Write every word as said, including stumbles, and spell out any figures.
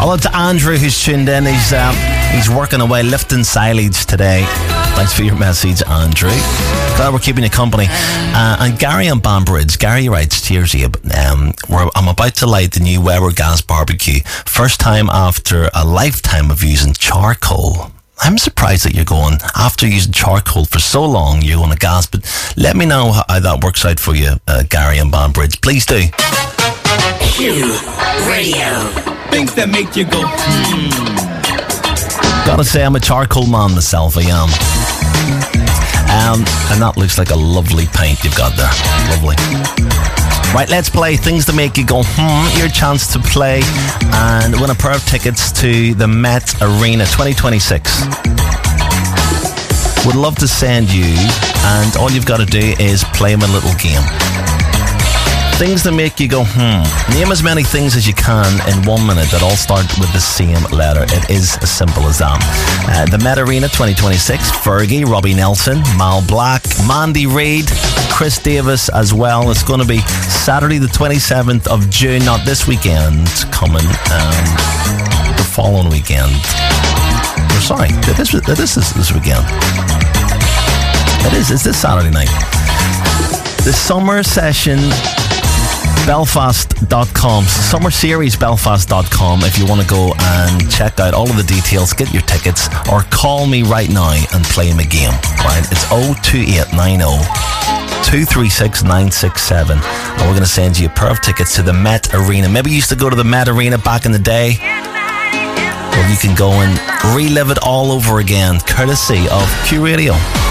Hello to Andrew who's tuned in. He's um, he's working away, lifting silage today. Thanks for your message, Andrew. Glad we're keeping you company. Uh, and Gary on Banbridge. Gary writes, cheers, Abe. Um, we're, I'm about to light the new Weber gas barbecue. First time after a lifetime of using charcoal. I'm surprised that you're going, after using charcoal for so long, you're going to gas. But let me know how that works out for you, uh, Gary on Banbridge. Please do. Q Radio. Things that make you go, hmm. Gotta say, I'm a charcoal man myself, I am. Um, and that looks like a lovely paint you've got there. Lovely. Right, let's play Things That Make You Go, hmm. Your chance to play and win a pair of tickets to the Met Arena twenty twenty-six. Would love to send you, and all you've got to do is play my little game. Things that make you go, hmm. Name as many things as you can in one minute that all start with the same letter. It is as simple as that. Uh, the Met Arena twenty twenty-six, Fergie, Robbie Nelson, Mal Black, Mandy Reid, Chris Davis as well. It's going to be Saturday the twenty-seventh of June, not this weekend, coming um, the following weekend. Or sorry, this, this is this weekend. It is, it's this Saturday night. The Summer Session Belfast dot com, Summer Series Belfast dot com, if you want to go and check out all of the details, get your tickets, or call me right now and play my game. Right, it's oh two eight nine oh, two three six, nine six seven, and we're going to send you a pair of tickets to the Met Arena. Maybe you used to go to the Met Arena back in the day. Well, you can go and relive it all over again, courtesy of Q Radio.